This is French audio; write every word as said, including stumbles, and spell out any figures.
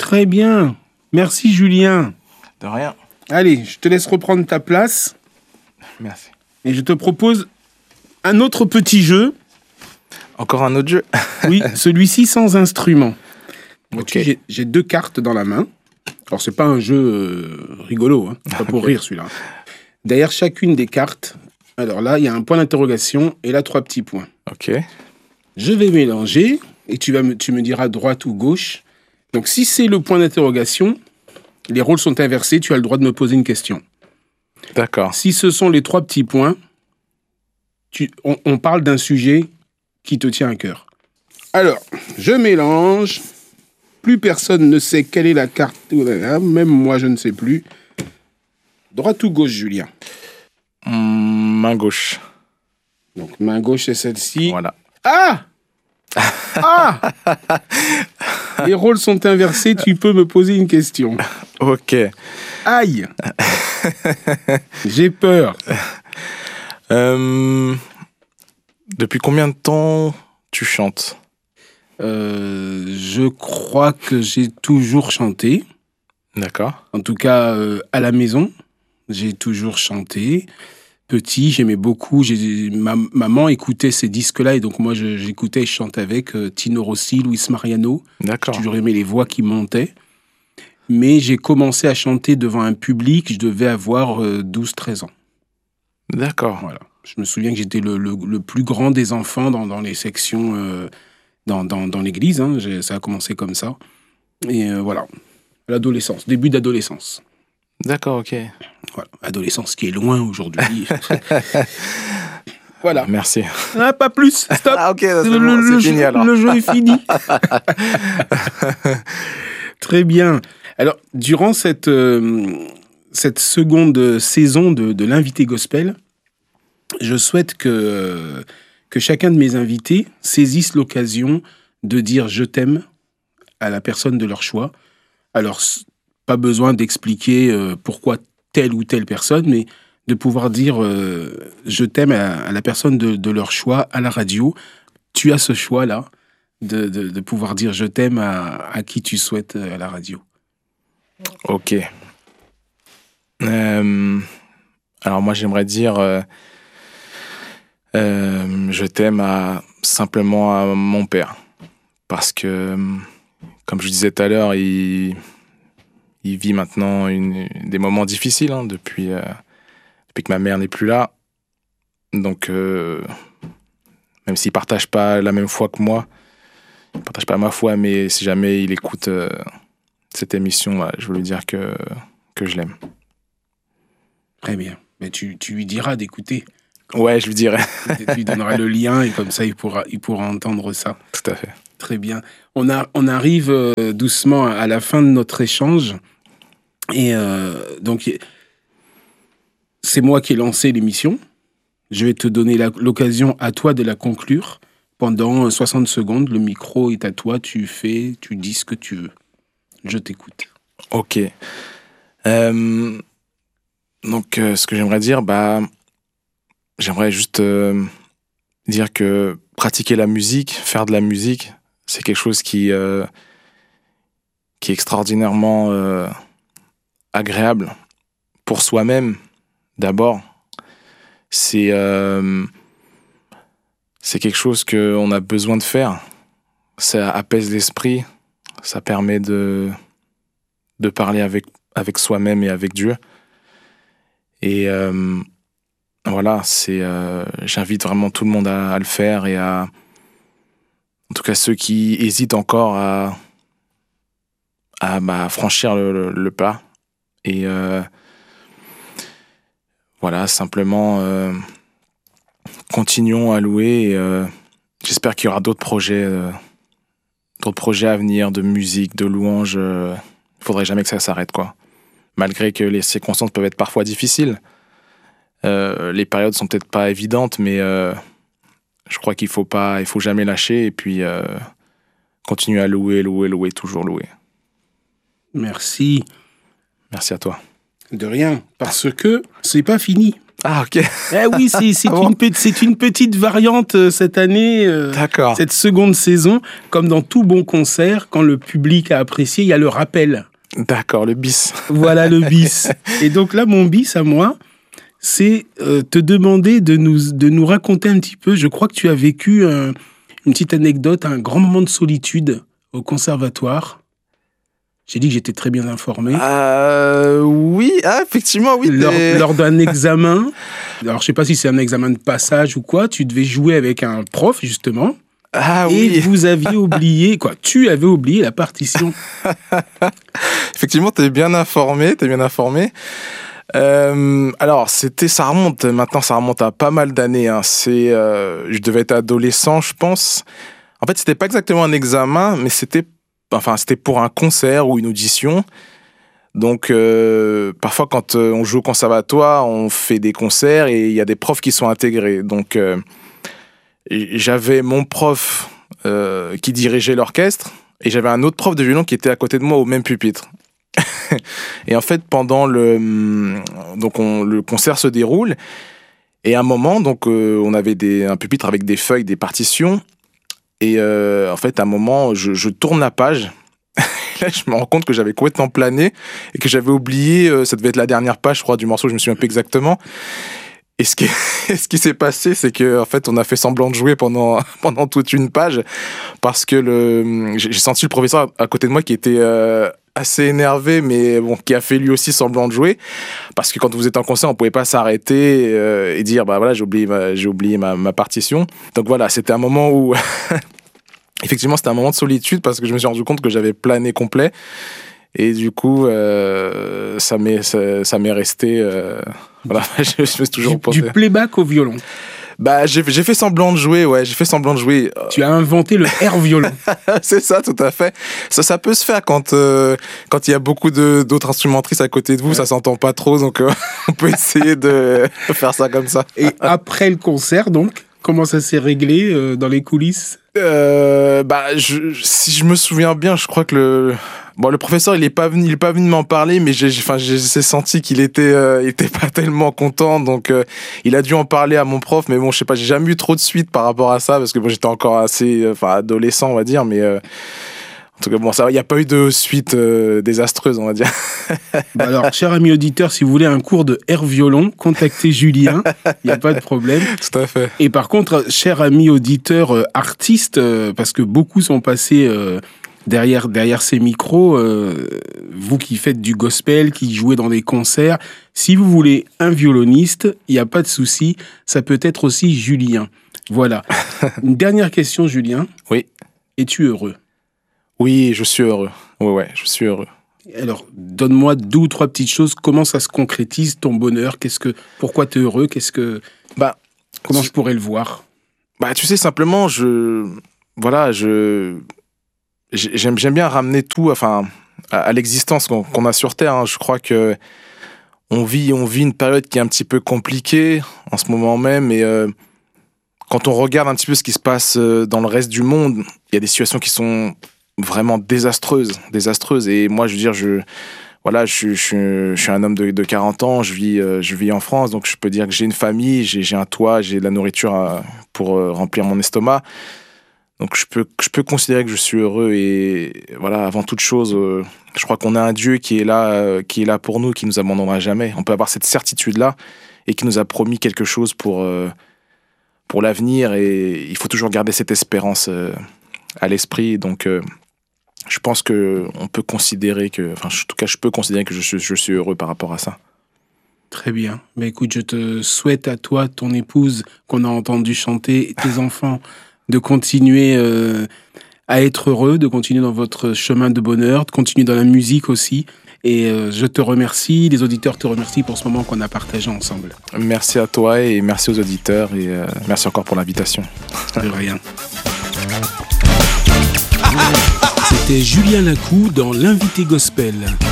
Très bien. Merci Julien. De rien. Allez, je te laisse reprendre ta place. Merci. Et je te propose un autre petit jeu. Encore un autre jeu. Oui, celui-ci sans instrument. Ok. J'ai, j'ai deux cartes dans la main. Alors, c'est pas un jeu euh, rigolo, hein. C'est pas pour rire celui-là. Derrière chacune des cartes, alors là, il y a un point d'interrogation et là, trois petits points. Ok. Je vais mélanger et tu, vas me, tu me diras droite ou gauche. Donc, si c'est le point d'interrogation, les rôles sont inversés, tu as le droit de me poser une question. D'accord. Si ce sont les trois petits points, tu, on, on parle d'un sujet qui te tient à cœur. Alors, je mélange. Plus personne ne sait quelle est la carte. Même moi, je ne sais plus. Droite ou gauche, Julien? Mmh, main gauche. Donc, main gauche, c'est celle-ci. Voilà. Ah Ah Les rôles sont inversés, tu peux me poser une question. Ok. Aïe J'ai peur. Euh, depuis combien de temps tu chantes? Euh, je crois que j'ai toujours chanté. D'accord. En tout cas, euh, à la maison, j'ai toujours chanté. Petit, j'aimais beaucoup. J'ai, ma maman écoutait ces disques-là et donc moi, je, j'écoutais et je chantais avec euh, Tino Rossi, Luis Mariano. D'accord. J'ai toujours aimé les voix qui montaient. Mais j'ai commencé à chanter devant un public, je devais avoir euh, douze treize ans. D'accord. Voilà. Je me souviens que j'étais le, le, le plus grand des enfants dans, dans les sections, euh, dans, dans, dans l'église. Hein. J'ai, ça a commencé comme ça. Et euh, voilà. L'adolescence, début d'adolescence. D'accord, ok. Voilà. Adolescence qui est loin aujourd'hui. Voilà. Merci. Ah, pas plus. Stop. Ah, ok, c'est, le, bon, le c'est fini jeu, alors. Le jeu est fini. Très bien. Alors, durant cette, euh, cette seconde saison de, de l'invité gospel, je souhaite que, que chacun de mes invités saisisse l'occasion de dire « je t'aime » à la personne de leur choix. Alors, pas besoin d'expliquer euh, pourquoi telle ou telle personne, mais de pouvoir dire euh, « je t'aime » à, à la personne de, de leur choix à la radio. Tu as ce choix-là de, de, de pouvoir dire « je t'aime » à, à qui tu souhaites à la radio. Ok. Euh, alors moi, j'aimerais dire euh, euh, je t'aime à, simplement à mon père. Parce que, comme je disais tout à l'heure, il, il vit maintenant une, des moments difficiles hein, depuis, euh, depuis que ma mère n'est plus là. Donc, euh, même s'il ne partage pas la même foi que moi, il ne partage pas ma foi, mais si jamais il écoute euh, cette émission, bah, je veux lui dire que, que je l'aime. Très bien. Mais tu, tu lui diras d'écouter. Ouais, je lui dirai. Tu lui donneras le lien et comme ça, il pourra, il pourra entendre ça. Tout à fait. Très bien. On, a, on arrive euh, doucement à la fin de notre échange. Et euh, donc, c'est moi qui ai lancé l'émission. Je vais te donner la, l'occasion à toi de la conclure. Pendant soixante secondes, le micro est à toi. Tu fais, tu dis ce que tu veux. Je t'écoute. Ok. Euh, donc, euh, ce que j'aimerais dire, bah, j'aimerais juste euh, dire que pratiquer la musique, faire de la musique, c'est quelque chose qui, euh, qui est extraordinairement euh, agréable pour soi-même, d'abord. C'est, euh, c'est quelque chose qu'on a besoin de faire. Ça apaise l'esprit, ça permet de, de parler avec, avec soi-même et avec Dieu. Et euh, voilà, c'est, euh, j'invite vraiment tout le monde à, à le faire et à, en tout cas ceux qui hésitent encore à, à bah, franchir le, le, le pas. Et euh, voilà, simplement euh, continuons à louer. Et, euh, j'espère qu'il y aura d'autres projets, euh, d'autres projets à venir, de musique, de louanges. Il euh, ne faudrait jamais que ça s'arrête, quoi. Malgré que les circonstances peuvent être parfois difficiles. Euh, les périodes sont peut-être pas évidentes, mais euh, je crois qu'il faut pas, il faut jamais lâcher et puis euh, continuer à louer, louer, louer, toujours louer. Merci. Merci à toi. De rien, parce que c'est pas fini. Ah, ok. Eh oui, c'est, c'est, Ah bon une, pe- c'est une petite variante euh, cette année, euh, D'accord. cette seconde saison. Comme dans tout bon concert, quand le public a apprécié, il y a le rappel. D'accord, le bis. Voilà le bis. Et donc là, mon bis à moi, c'est euh, te demander de nous, de nous raconter un petit peu. Je crois que tu as vécu un- une petite anecdote, un grand moment de solitude au conservatoire. J'ai dit que j'étais très bien informé. Euh, oui, ah, effectivement, oui. Lors, t'es- lors d'un examen, alors je sais pas si c'est un examen de passage ou quoi, tu devais jouer avec un prof justement, Ah et oui, vous aviez oublié, quoi, tu avais oublié la partition. effectivement, t'es bien informé, t'es bien informé. Euh, alors, c'était, ça remonte, maintenant, ça remonte à pas mal d'années. Hein. C'est, euh, je devais être adolescent, je pense. En fait, c'était pas exactement un examen, mais c'était, enfin, c'était pour un concert ou une audition. Donc, euh, parfois, quand euh, on joue au conservatoire, on fait des concerts et il y a des profs qui sont intégrés. Donc, euh, et j'avais mon prof euh, qui dirigeait l'orchestre et j'avais un autre prof de violon qui était à côté de moi au même pupitre. Et en fait, pendant le, donc on, le concert se déroule et à un moment, donc euh, on avait des, un pupitre avec des feuilles, des partitions. Et euh, en fait, à un moment, je, je tourne la page. Là, je me rends compte que j'avais complètement plané et que j'avais oublié, euh, ça devait être la dernière page, je crois, du morceau, je me souviens plus exactement. Et ce qui, ce qui s'est passé, c'est que en fait, on a fait semblant de jouer pendant, pendant toute une page parce que le, j'ai senti le professeur à côté de moi qui était euh, assez énervé, mais bon, qui a fait lui aussi semblant de jouer. Parce que quand vous êtes en concert, on pouvait pas s'arrêter euh, et dire, bah voilà, j'ai oublié, ma, j'ai oublié ma, ma partition. Donc voilà, c'était un moment où, effectivement, c'était un moment de solitude parce que je me suis rendu compte que j'avais plané complet. Et du coup, euh, ça m'est, ça, ça m'est resté. Euh, voilà, je, je me suis toujours Du, posé. du playback au violon. Bah, j'ai, j'ai fait semblant de jouer, ouais, j'ai fait semblant de jouer. Tu as inventé le air violon. C'est ça, tout à fait. Ça, ça peut se faire quand euh, quand il y a beaucoup de d'autres instrumentistes à côté de vous, ouais. Ça s'entend pas trop, donc euh, on peut essayer de faire ça comme ça. Et après le concert, donc, comment ça s'est réglé euh, dans les coulisses? euh, Bah, je, si je me souviens bien, je crois que le Bon, le professeur, il est pas venu, il est pas venu m'en parler, mais j'ai, enfin, j'ai, j'ai senti qu'il était, euh, il était pas tellement content, donc euh, il a dû en parler à mon prof, mais bon, je sais pas, j'ai jamais eu trop de suite par rapport à ça, parce que bon, j'étais encore assez, enfin, adolescent, on va dire, mais euh, en tout cas, bon, ça, il n'y a pas eu de suite euh, désastreuse, on va dire. Bah alors, cher ami auditeur, si vous voulez un cours de air violon, contactez Julien, il n'y a pas de problème. Tout à fait. Et par contre, cher ami auditeur euh, artiste, euh, parce que beaucoup sont passés euh, Derrière, derrière ces micros, euh, vous qui faites du gospel, qui jouez dans des concerts, si vous voulez un violoniste, il n'y a pas de souci, ça peut être aussi Julien. Voilà. Une dernière question, Julien. Oui. Es-tu heureux? Oui, je suis heureux. Oui, ouais, je suis heureux. Alors, donne-moi deux ou trois petites choses. Comment ça se concrétise, ton bonheur? Qu'est-ce que, pourquoi tu es heureux? Qu'est-ce que, bah, comment je pourrais le voir? Bah, tu sais, simplement, je, voilà, je, J'aime, j'aime bien ramener tout, enfin, à, à l'existence qu'on, qu'on a sur Terre. Hein. Je crois que on vit, on vit une période qui est un petit peu compliquée en ce moment même. Et euh, quand on regarde un petit peu ce qui se passe dans le reste du monde, il y a des situations qui sont vraiment désastreuses, désastreuses. Et moi, je veux dire, je, voilà, je, je, je suis un homme de, de quarante ans, je vis, euh, je vis en France, donc je peux dire que j'ai une famille, j'ai, j'ai un toit, j'ai de la nourriture à, pour euh, remplir mon estomac. Donc je peux, je peux considérer que je suis heureux et voilà, avant toute chose, euh, je crois qu'on a un Dieu qui est là, euh, qui est là pour nous, qui nous abandonnera jamais. On peut avoir cette certitude-là et qui nous a promis quelque chose pour, euh, pour l'avenir et il faut toujours garder cette espérance euh, à l'esprit. Donc euh, je pense que on peut considérer que, enfin en tout cas je peux considérer que je suis, je suis heureux par rapport à ça. Très bien. Mais écoute, je te souhaite à toi, ton épouse qu'on a entendu chanter, tes enfants, de continuer euh, à être heureux, de continuer dans votre chemin de bonheur, de continuer dans la musique aussi. Et euh, je te remercie, les auditeurs te remercient pour ce moment qu'on a partagé ensemble. Merci à toi et merci aux auditeurs et euh, merci encore pour l'invitation. De rien. C'était Julien Lacou dans l'Invité Gospel.